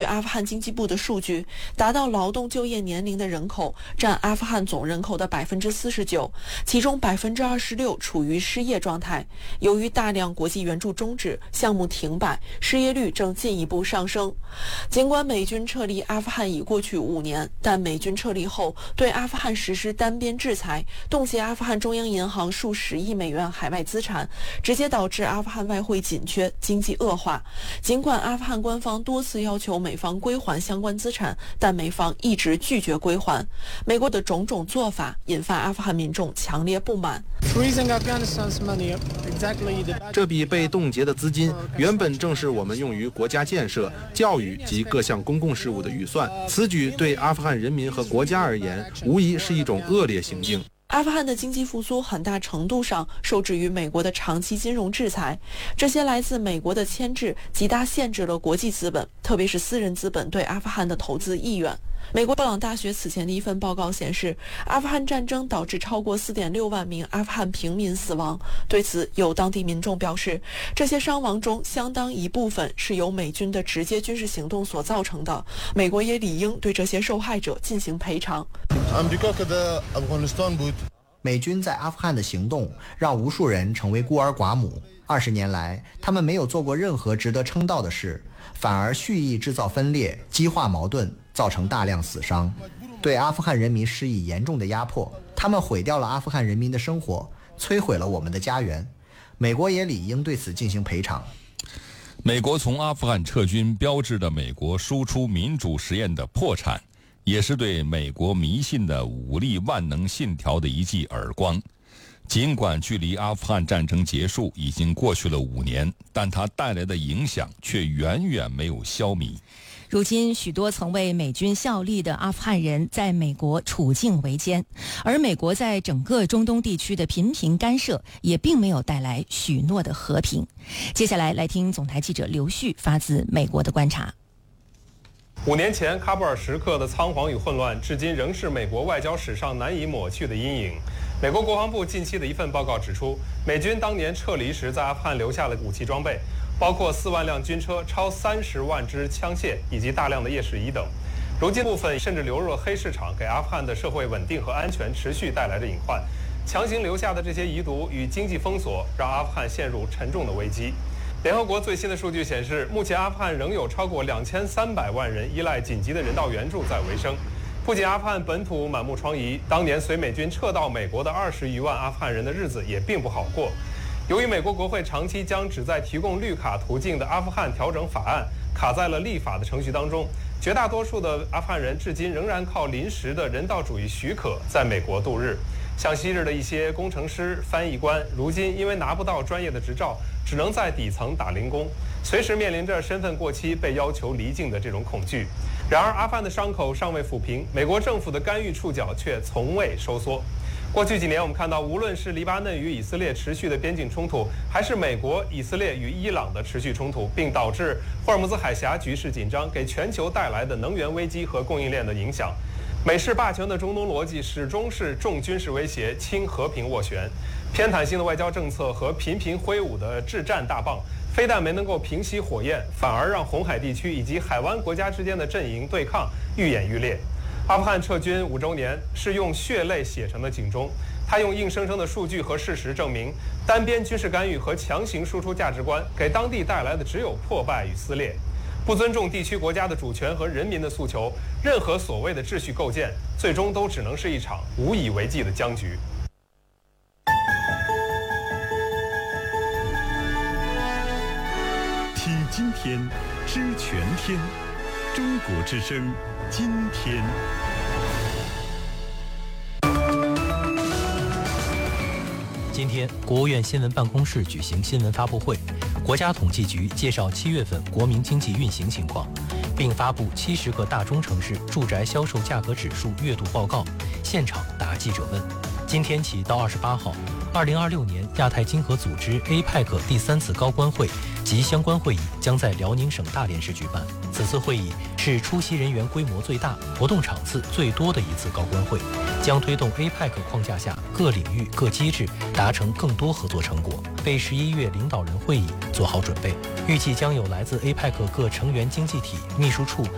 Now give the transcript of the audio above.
阿富汗经济部的数据，达到劳动就业年龄的人口占阿富汗总人口的49%，其中26%处于失业状态。由于大量国际援助终止，项目停摆，失业率正进一步上升。尽管美军撤离阿富汗已过去5年，但美军撤离后对阿富汗实施单边制裁，冻结阿富汗中央银行数十亿美元海外资产，直接导致阿富汗外汇紧缺，经济恶化。尽管阿富汗官方多次要求美方归还相关资产，但美方一直拒绝归还。美国的种种做法引发阿富汗民众强烈不满。 这笔被冻结的资金原本正是我们用于国家建设、教育及各项公共事务的预算，此举对阿富汗人民和国家而言，无疑是一种恶劣行径。 阿富汗的经济复苏很大程度上受制于美国的长期金融制裁，这些来自美国的牵制极大限制了国际资本，特别是私人资本对阿富汗的投资意愿。美国布朗大学此前的一份报告显示，阿富汗战争导致超过4.6万名阿富汗平民死亡。对此，有当地民众表示，这些伤亡中相当一部分是由美军的直接军事行动所造成的，美国也理应对这些受害者进行赔偿。 美军在阿富汗的行动让无数人成为孤儿寡母。20年来，他们没有做过任何值得称道的事，反而蓄意制造分裂，激化矛盾，造成大量死伤，对阿富汗人民施以严重的压迫。他们毁掉了阿富汗人民的生活，摧毁了我们的家园。美国也理应对此进行赔偿。 美国从阿富汗撤军，标志着美国输出民主实验的破产，也是对美国迷信的武力万能信条的一记耳光。尽管距离阿富汗战争结束已经过去了5年，但它带来的影响却远远没有消弭。 如今，许多曾为美军效力的阿富汗人在美国处境维艰，而美国在整个中东地区的频频干涉也并没有带来许诺的和平。接下来，来听总台记者刘旭发自美国的观察。 5年前，喀布尔时刻的仓皇与混乱，至今仍是美国外交史上难以抹去的阴影。美国国防部近期的一份报告指出，美军当年撤离时在阿富汗留下了武器装备，包括4万辆军车、超30万支枪械以及大量的夜视仪等。如今部分甚至流入了黑市场，给阿富汗的社会稳定和安全持续带来着隐患。强行留下的这些遗毒与经济封锁，让阿富汗陷入沉重的危机。联合国最新的数据显示，目前阿富汗仍有超过2300万人依赖紧急的人道援助在维生。不仅阿富汗本土满目疮痍，当年随美军撤到美国的20余万阿富汗人的日子也并不好过。由于美国国会长期将旨在提供绿卡途径的阿富汗调整法案卡在了立法的程序当中，绝大多数的阿富汗人至今仍然靠临时的人道主义许可在美国度日。像昔日的一些工程师、翻译官，如今因为拿不到专业的执照，只能在底层打零工，随时面临着身份过期被要求离境的这种恐惧。然而，阿富汗的伤口尚未抚平，美国政府的干预触角却从未收缩。过去几年，我们看到，无论是黎巴嫩与以色列持续的边境冲突，还是美国、以色列与伊朗的持续冲突，并导致霍尔木兹海峡局势紧张，给全球带来的能源危机和供应链的影响。美式霸权的中东逻辑始终是重军事威胁、轻和平斡旋，偏袒性的外交政策和频频挥舞的制战大棒，非但没能够平息火焰，反而让红海地区以及海湾国家之间的阵营对抗愈演愈烈。阿富汗撤军5周年是用血泪写成的警钟，它用硬生生的数据和事实证明，单边军事干预和强行输出价值观给当地带来的只有破败与撕裂。不尊重地区国家的主权和人民的诉求，任何所谓的秩序构建，最终都只能是一场无以为继的僵局。 听今天，知全天，中国之声，今天。 今天，国务院新闻办公室举行新闻发布会，国家统计局介绍7月份国民经济运行情况，并发布70个大中城市住宅销售价格指数月度报告，现场答记者问。今天起到28号，2026年亚太经合组织 APEC 第3次高官会及相关会议将在辽宁省大连市举办。此次会议是出席人员规模最大、活动场次最多的一次高官会，将推动 APEC 框架下各领域各机制达成更多合作成果，为11月领导人会议做好准备。预计将有来自 APEC 各成员经济体秘书处